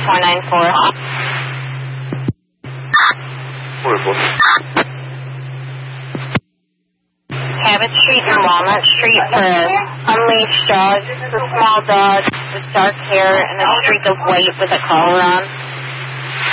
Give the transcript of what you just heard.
Cabot Street and Walnut Street for an unleashed dog. This is a small dog with dark hair and a streak of white with a collar on.